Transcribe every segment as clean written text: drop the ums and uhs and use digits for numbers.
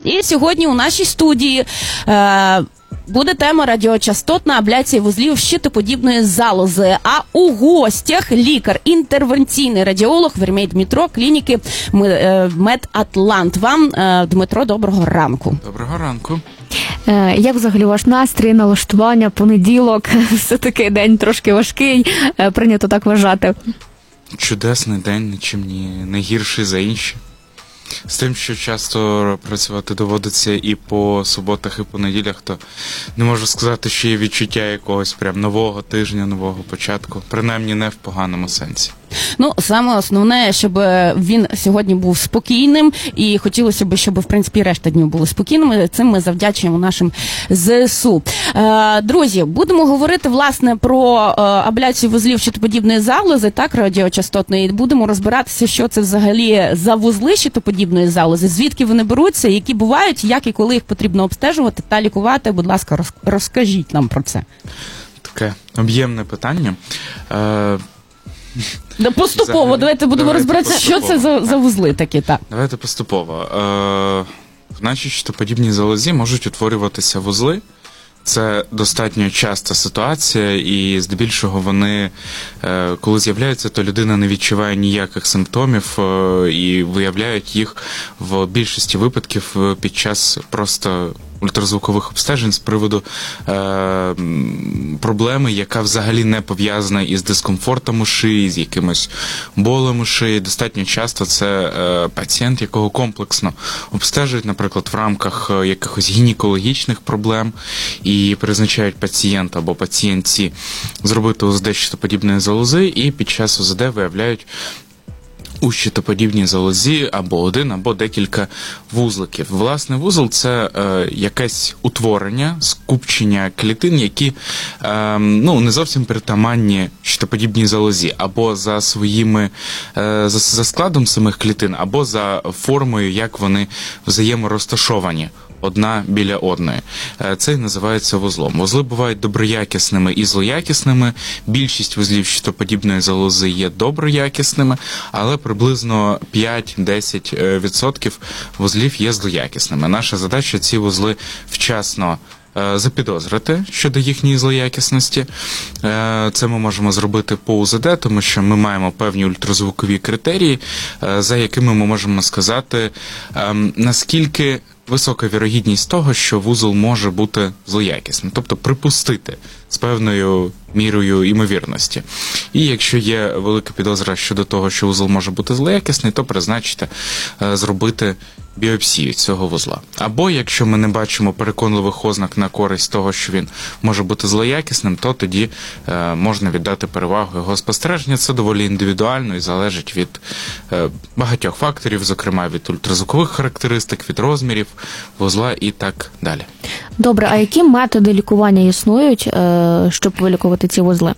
І сьогодні у нашій студії буде тема радіочастотна абляція вузлів щитоподібної залози. А у гостях лікар, інтервенційний радіолог Вермей Дмитро, клініки Медатлант. Вам, Дмитро, доброго ранку. Доброго ранку. Як взагалі ваш настрій, налаштування, понеділок? Все-таки день трошки важкий, прийнято так вважати. Чудесний день, нічим не гірший за інші. З тим, що часто працювати доводиться і по суботах, і по неділях, то не можу сказати, що є відчуття якогось прям нового тижня, нового початку. Принаймні не в поганому сенсі. Ну, саме основне, щоб він сьогодні був спокійним, і хотілося б, щоб, в принципі, решта днів були спокійними. Цим ми завдячуємо нашим ЗСУ. Друзі, будемо говорити, власне, про абляцію вузлів щитоподібної залози, так, радіочастотної. Будемо розбиратися, що це взагалі за вузли щитоподібної залози, звідки вони беруться, які бувають, як і коли їх потрібно обстежувати та лікувати. Будь ласка, розкажіть нам про це. Таке об'ємне питання. Поступово, давайте будемо розбиратися, що це за вузли такі, так. Давайте поступово. В нашій щитоподібній залозі можуть утворюватися вузли. Це достатньо часта ситуація, і здебільшого вони, коли з'являються, то людина не відчуває ніяких симптомів і виявляють їх в більшості випадків під час просто ультразвукових обстежень з приводу проблеми, яка взагалі не пов'язана із дискомфортом у шиї, з якимось болем у шиї. Достатньо часто це пацієнт, якого комплексно обстежують, наприклад, в рамках якихось гінекологічних проблем, і призначають пацієнта або пацієнтці зробити УЗД щитоподібної залози, і під час УЗД виявляють у щитоподібній залозі або один, або декілька вузликів. Власне, вузол – це якесь утворення, скупчення клітин, які не зовсім притаманні щитоподібній залозі, або за своїми, за складом самих клітин, або за формою, як вони взаєморозташовані одна біля одної. Це і називається вузлом. Вузли бувають доброякісними і злоякісними. Більшість вузлів щитоподібної залози є доброякісними, але приблизно 5-10% вузлів є злоякісними. Наша задача – ці вузли вчасно запідозрити щодо їхньої злоякісності. Це ми можемо зробити по УЗД, тому що ми маємо певні ультразвукові критерії, за якими ми можемо сказати, наскільки висока вірогідність того, що вузол може бути злоякісним, тобто припустити з певною мірою ймовірності. І якщо є велика підозра щодо того, що вузол може бути злоякісний, то призначити зробити біопсію цього вузла. Або якщо ми не бачимо переконливих ознак на користь того, що він може бути злоякісним, то тоді можна віддати перевагу його спостереження. Це доволі індивідуально і залежить від багатьох факторів, зокрема від ультразвукових характеристик, від розмірів вузла і так далі. Добре, а які методи лікування існують, щоб вилікувати ці вузли?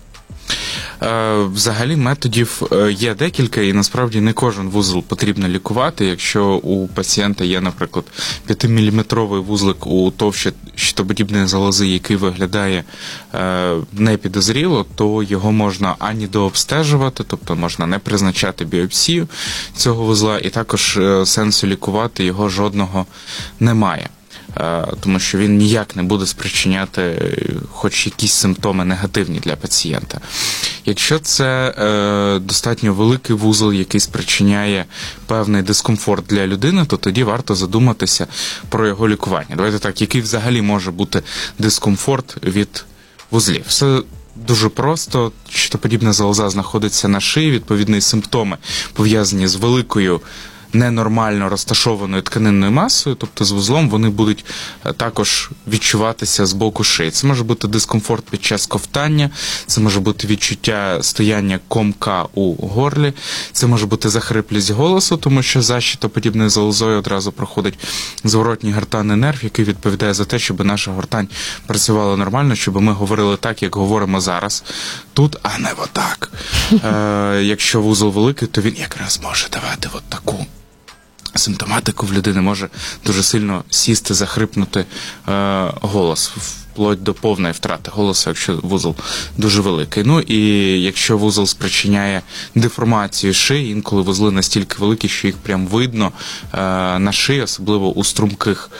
Взагалі методів є декілька, і насправді не кожен вузол потрібно лікувати. Якщо у пацієнта є, наприклад, 5-мм вузлик у товщі щитоподібної залози, який виглядає непідозріло, то його можна ані дообстежувати, тобто можна не призначати біопсію цього вузла, і також сенсу лікувати його жодного немає. Тому що він ніяк не буде спричиняти хоч якісь симптоми негативні для пацієнта. Якщо це достатньо великий вузол, який спричиняє певний дискомфорт для людини, то тоді варто задуматися про його лікування. Давайте так, який взагалі може бути дискомфорт від вузлів? Все дуже просто. Щитоподібна залоза знаходиться на шиї, відповідні симптоми пов'язані з великою ненормально розташованою тканинною масою, тобто з вузлом, вони будуть також відчуватися з боку шиї. Це може бути дискомфорт під час ковтання, це може бути відчуття стояння комка у горлі, це може бути захриплість голосу, тому що за щитоподібною залозою одразу проходить зворотній гортанний нерв, який відповідає за те, щоб наша гортань працювала нормально, щоб ми говорили так, як говоримо зараз, тут, а не отак. Якщо вузол великий, то він якраз може давати от таку симптоматику, в людини може дуже сильно сісти, захрипнути голос, вплоть до повної втрати голосу, якщо вузол дуже великий. Ну і якщо вузол спричиняє деформацію шиї, інколи вузли настільки великі, що їх прям видно на шиї, особливо у струнких